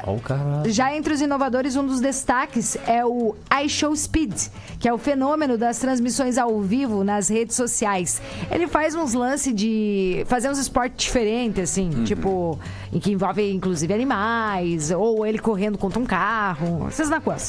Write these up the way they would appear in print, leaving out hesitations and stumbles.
Oh, caralho. Já entre os inovadores, um dos destaques é o iShowSpeed, que é o fenômeno das transmissões ao vivo nas redes sociais. Ele faz uns lances de fazer uns esportes diferentes, assim, tipo, em que envolve inclusive animais, ou ele correndo contra um carro, essas coisas.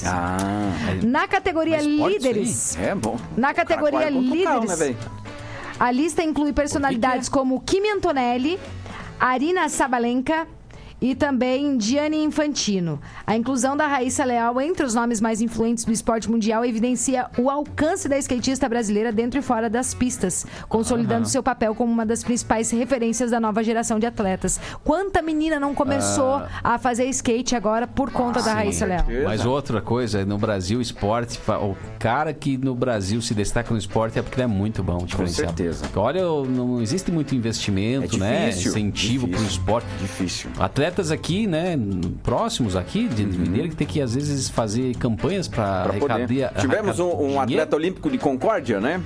Na categoria líderes. Sim. É bom. Na categoria líderes. Né, a lista inclui personalidades como Kimi Antonelli, Arina Sabalenka e também Gianni Infantino. A inclusão da Raíssa Leal entre os nomes mais influentes do esporte mundial evidencia o alcance da skatista brasileira dentro e fora das pistas, consolidando seu papel como uma das principais referências da nova geração de atletas. Quanta menina não começou a fazer skate agora por conta da Raíssa Leal? Mas outra coisa, no Brasil, esporte, o cara que no Brasil se destaca no esporte é porque ele é muito bom, diferenciado. Com certeza. Olha, não existe muito investimento, né? Incentivo pro esporte. Difícil. Atletas aqui, né, próximos aqui de Mineiro, que tem que às vezes fazer campanhas para arrecadar. Tivemos um atleta olímpico de Concórdia, né?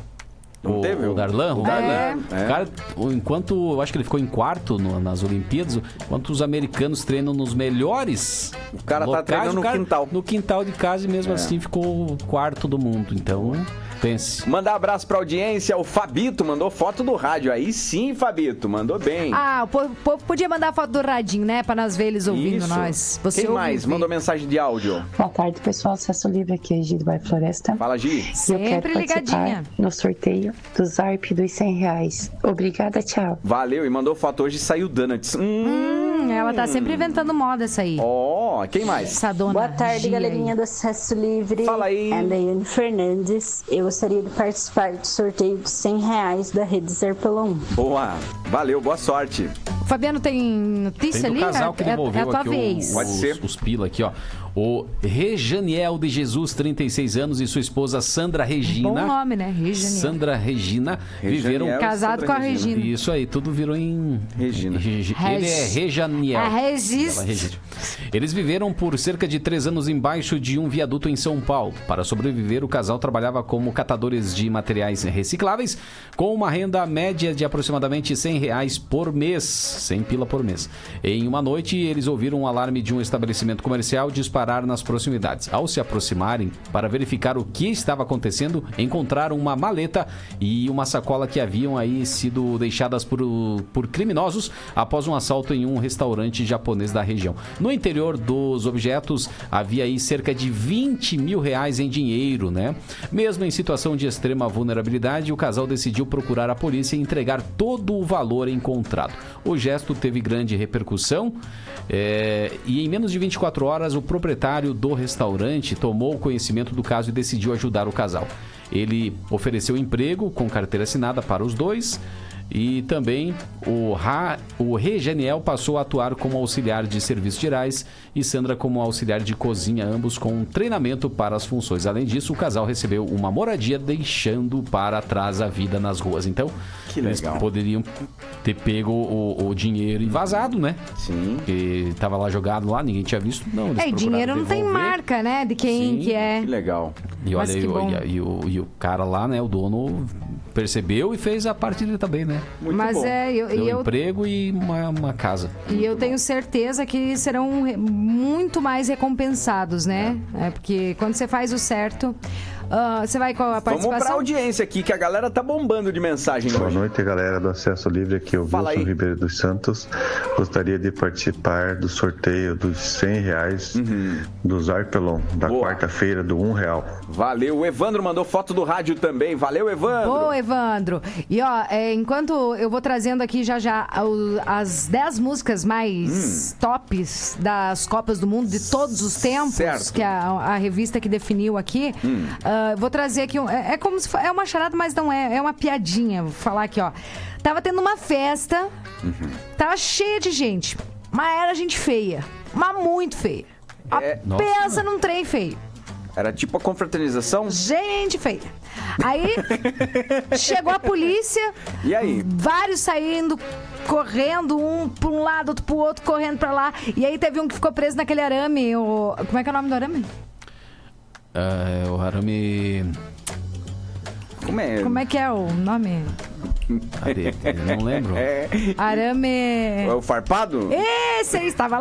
Não teve? O Darlan? O Darlan. O cara, enquanto eu acho que ele ficou em quarto nas Olimpíadas, enquanto os americanos treinam nos melhores o cara locais, tá treinando no quintal. No quintal de casa e mesmo assim ficou quarto do mundo. Então, pense. Mandar abraço pra audiência. O Fabito mandou foto do rádio. Aí sim, Fabito, mandou bem. O povo podia mandar foto do radinho, né? Pra nós ver eles ouvindo nós. Quem mais mandou mensagem de áudio? Boa tarde, pessoal. Acesso livre aqui, é Gi do Bairro Floresta. Fala, Gi. Sempre ligadinha. No sorteio do Zarp dos R$100. Obrigada, tchau. Valeu. E mandou foto hoje, saiu donuts. Ela tá sempre inventando moda essa aí. Quem mais? Essa dona Boa tarde, Gia galerinha do Acesso Livre. Fala aí. É a Daiane Fernandes. Eu gostaria de participar do sorteio de R$100 da Rede Zerpelon. Boa. Valeu, boa sorte. O Fabiano tem notícia tem ali? Casal que devolveu é a tua aqui vez. Pode ser. Os pila aqui, ó. O Rejaniel de Jesus, 36 anos, e sua esposa Sandra Regina. Bom nome, né? Rejaniel. Sandra Regina viveram... Casado com a Regina. Isso aí, tudo virou em... Regina. Ele é Rejaniel. A Regis. Eles viveram por cerca de 3 anos embaixo de um viaduto em São Paulo. Para sobreviver, o casal trabalhava como catadores de materiais recicláveis, com uma renda média de aproximadamente R$100 por mês. 100 pila por mês. Em uma noite, eles ouviram um alarme de um estabelecimento comercial disparar nas proximidades. Ao se aproximarem para verificar o que estava acontecendo, encontraram uma maleta e uma sacola que haviam aí sido deixadas por criminosos após um assalto em um restaurante japonês da região. No interior dos objetos havia aí cerca de R$20 mil em dinheiro, né? Mesmo em situação de extrema vulnerabilidade, o casal decidiu procurar a polícia e entregar todo o valor encontrado. O gesto teve grande repercussão e em menos de 24 horas o proprietário do restaurante tomou conhecimento do caso e decidiu ajudar o casal. Ele ofereceu emprego com carteira assinada para os dois e também o Rejaniel passou a atuar como auxiliar de serviços gerais e Sandra como auxiliar de cozinha, ambos com treinamento para as funções. Além disso, o casal recebeu uma moradia, deixando para trás a vida nas ruas. Então, eles poderiam ter pego o dinheiro e vazado, né? Sim. Porque estava lá jogado lá, ninguém tinha visto. Não, eles dinheiro não tem marca, né? De quem que é. Que legal. E olha, e o cara lá, né? O dono percebeu e fez a parte dele também, né? Muito bom. Deu emprego e uma casa. E eu tenho certeza que serão muito mais recompensados, né? Porque quando você faz o certo... você vai com a participação? Vamos pra audiência aqui, que a galera tá bombando de mensagem Boa hoje. noite, galera do Acesso Livre, aqui é o Wilson Ribeiro dos Santos. Gostaria de participar do sorteio dos R$100 do Zarpelon, da quarta-feira, do R$1. Valeu, o Evandro mandou foto do rádio também. Valeu, Evandro. Boa, Evandro. E enquanto eu vou trazendo aqui já as 10 músicas mais tops das Copas do Mundo de todos os tempos, que é a revista que definiu aqui, vou trazer aqui, é como se é uma charada, mas não é, é uma piadinha. Vou falar aqui, ó. Tava tendo uma festa, tava cheia de gente, mas era gente feia, mas muito feia. Pensa num trem feio. Era tipo a confraternização? Gente feia. Aí chegou a polícia. E aí? Vários saindo, correndo, um pra um lado, outro pro outro, correndo pra lá. E aí teve um que ficou preso naquele arame. Como é que é o nome do arame? O arame... Como é que é o nome? Não lembro. Arame... É o farpado? Esse aí estava lá.